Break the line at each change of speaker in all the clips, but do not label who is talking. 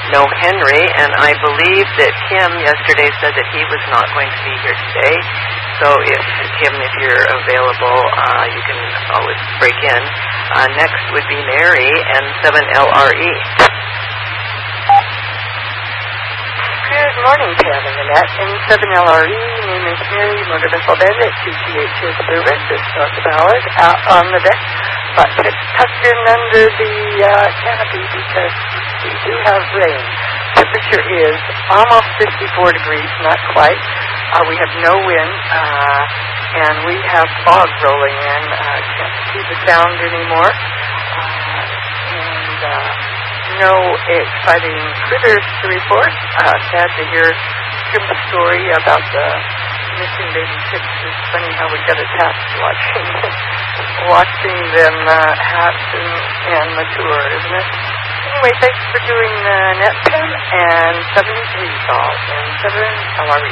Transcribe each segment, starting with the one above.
no Henry, and I believe that Kim yesterday said that he was not going to be here today. So Kim, if you're available, you can always break in. Next would be Mary and 7LRE.
Good morning, Pam and Annette. In 7LRE, name is Mary, motor vessel bandit, QCH's service. It's North Ballard, out on the deck, but it's tucked in under the canopy because we do have rain. Temperature is almost 54 degrees, not quite. We have no wind, and we have fog rolling in. Can't see the sound anymore. No exciting critters to report. Sad to hear Kim's story about the missing baby chicks. It's funny how we get attached watching them hatch and mature, isn't it? Anyway, thanks for doing NetPen and 73 Sol and 7LRE.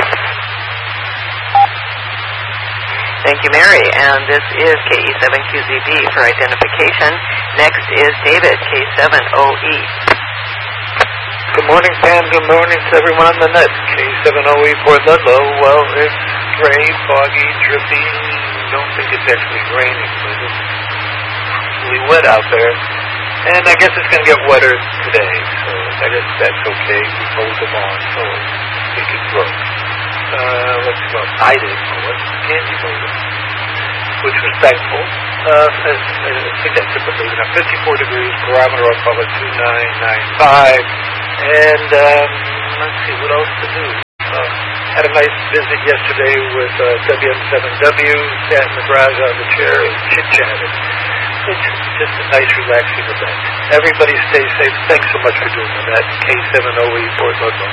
Thank you, Mary. And this is KE7QZB for identification. Next is David, K7OE.
Good morning, Pam. Good morning to everyone on the net. K7OE Port Ludlow. Well, it's gray, foggy, drippy. Don't think it's actually raining, but it's really wet out there. And I guess it's going to get wetter today, so I guess that's okay. We mowed them on, so they can grow. Let's go. I didn't mow it. Candy mowed it, which was thankful. I think that's typically 54 degrees, barometer on public 2995. And let's see, what else to do? Had a nice visit yesterday with WM7W, sat in the garage on the chair and chit-chatted. It's just a nice, relaxing event. Everybody stay safe. Thanks so much for doing that. K7OE Port Ludlow.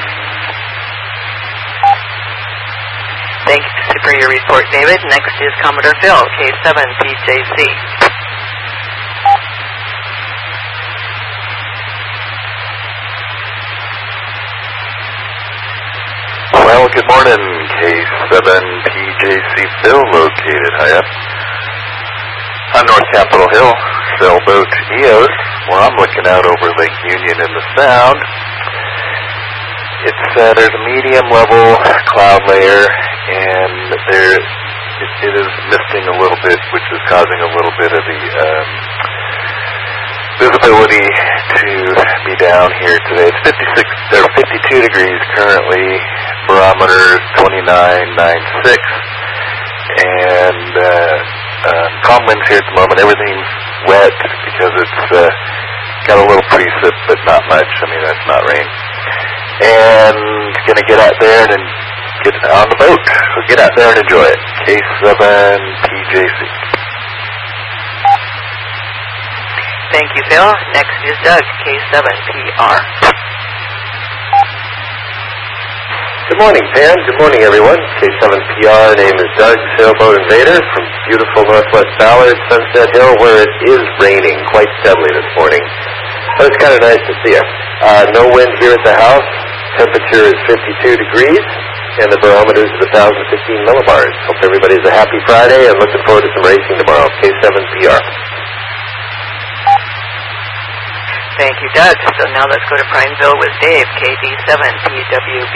Thanks for your report, David. Next is Commodore Phil, K7PJC.
Well, good morning, K7PJC Phil, located high up on North Capitol Hill, sailboat EOS, where I'm looking out over Lake Union in the Sound. There's a medium level cloud layer, and it is misting a little bit, which is causing a little bit of the visibility to be down here today. It's 52 degrees currently, barometer 2996, and calm winds here at the moment. Everything's wet because it's got a little precip, but not much. I mean, that's not rain. And gonna get out there and get on the boat. So get out there and enjoy it. K7PJC.
Thank you, Phil. Next is Doug, K7PR.
Good morning, Pam. Good morning, everyone. K7PR, name is Doug, sailboat invader from beautiful Northwest Ballard, Sunset Hill, where it is raining quite steadily this morning. But it's kind of nice to see you. No wind here at the house. Temperature is 52 degrees, and the barometer is 1,015 millibars. Hope everybody has a happy Friday, and looking forward to some racing tomorrow. K7PR.
Thank you, Doug. So now let's go to Prineville with Dave, KD7PWB.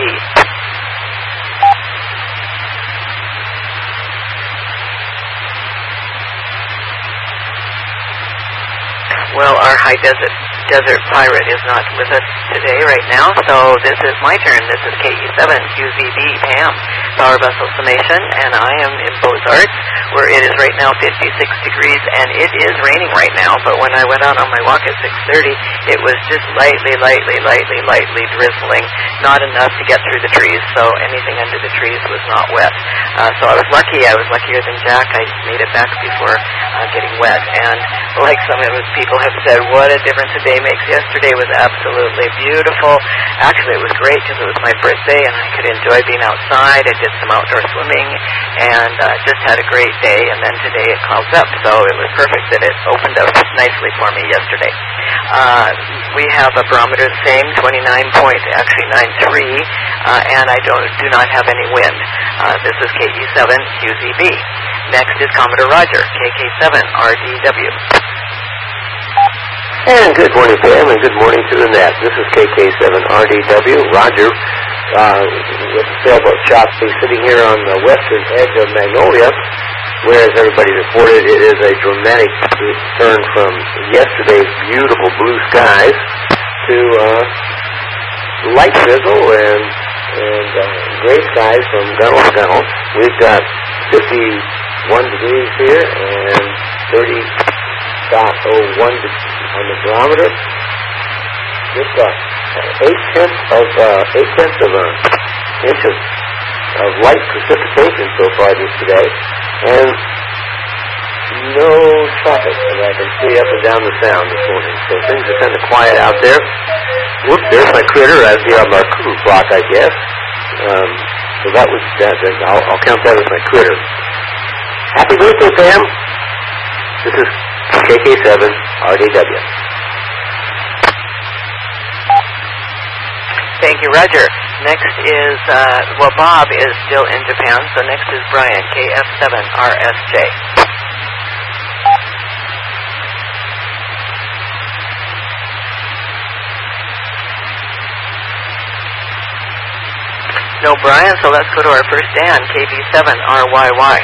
Well, our high desert pirate is not with us today right now, so this is my turn. This is KE7QZB Pam, power vessel summation, and I am in Beaux-Arts, where it is right now 56 degrees, and it is raining right now, but when I went out on my walk at 6:30, it was just lightly drizzling, not enough to get through the trees, so anything under the trees was not wet. So I was lucky. I was luckier than Jack. I made it back before getting wet, and like some of his people have said, what a difference a day makes. Yesterday was absolutely beautiful. Actually, it was great because it was my birthday and I could enjoy being outside. I did some outdoor swimming and just had a great day. And then today it clouds up, so it was perfect that it opened up nicely for me yesterday. We have a barometer the same, 93, and I do not have any wind. This is KE7QZB. Next is Commodore Roger, KK7RDW.
And good morning, Pam, and good morning to the net. This is KK7RDW. Roger, with the sailboat shop, sitting here on the western edge of Magnolia, where, as everybody reported, it is a dramatic turn from yesterday's beautiful blue skies to light drizzle and gray skies from gunnel to gunnel. We've got 51 degrees here and 30.01 on the barometer. Just 8 tenths of an inch of light precipitation so far today, and no traffic that I can see up and down the sound this morning. So things are kind of quiet out there. Whoops, there's my critter as the on my crew block, I guess. So that was that. I'll count that as my critter. Happy birthday, Pam. This is KK7 RDW.
Thank you, Roger. Next is, Bob is still in Japan, so next is Brian, KF7RSJ. No Brian, so let's go to our first Dan, KB7RYY.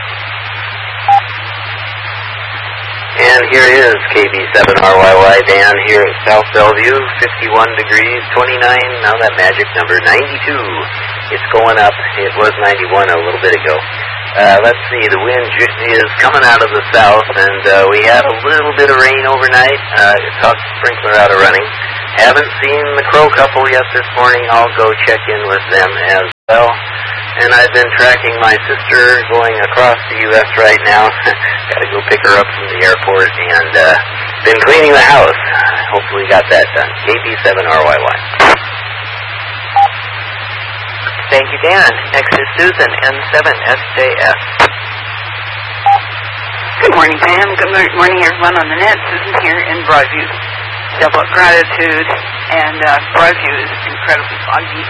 And here is KB7RYY Dan here at South Bellevue, 51 degrees, 29, now that magic number, 92. It's going up. It was 91 a little bit ago. Let's see, the wind is coming out of the south, and we had a little bit of rain overnight. Took the sprinkler out of running. Haven't seen the Crow couple yet this morning. I'll go check in with them as well. And I've been tracking my sister going across the U.S. right now. Got to go pick her up from the airport, and been cleaning the house. Hopefully got that done. KB7RYY.
Thank you, Dan. Next is Susan, N7SJS.
Good morning, Pam. Good morning, everyone on the net. Susan here in Broadview. Double gratitude, and Broadview is incredibly foggy.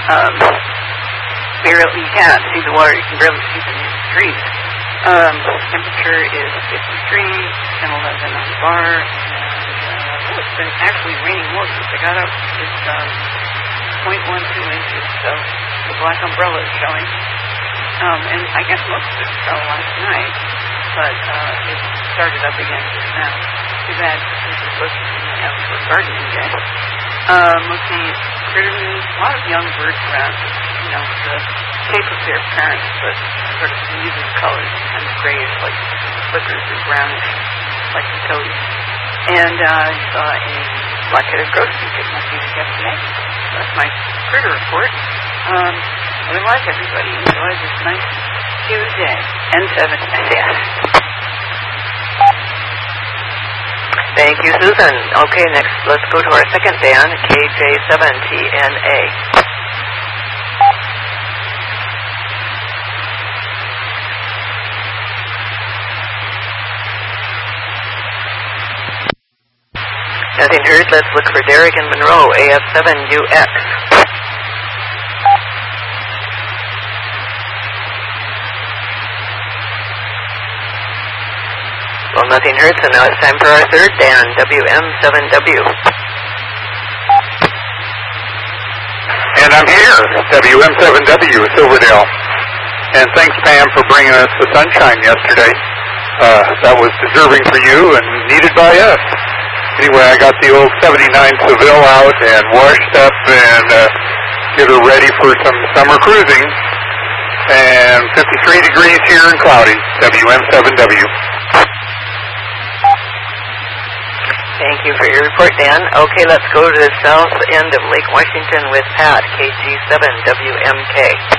You can't see the water. You can barely see the streets. Temperature is 53 and 11 on the bar. And it's been actually raining more since I got up. It's 0.12 inches, so the black umbrella is showing. And I guess most of it fell last night, but it started up again just now. Too bad, because we're supposed to be out for gardening day. Looking at critter news, a lot of young birds around. You know, the shape of their parents, but sort of muted colors, kind of grayish, like flickers, or brownish, like the toadies. And I saw a black-headed grosbeak at my feet yesterday. That's my critter report. Otherwise, everybody enjoy this nice Tuesday. N7SJS.
Thank you, Susan. Okay, next, let's go to our second Dan, KJ7TNA. Nothing heard. Let's look for Derek and Monroe, AF7UX. Well, nothing heard, so now it's time for our third Dan, WM7W.
And I'm here, WM7W, Silverdale. And thanks, Pam, for bringing us the sunshine yesterday. That was deserving for you and needed by us. Anyway, I got the old 79 Seville out and washed up and get her ready for some summer cruising. And 53 degrees here and cloudy, WM7W.
Thank you for your report, Dan. Okay, let's go to the south end of Lake Washington with Pat, KG7WMK.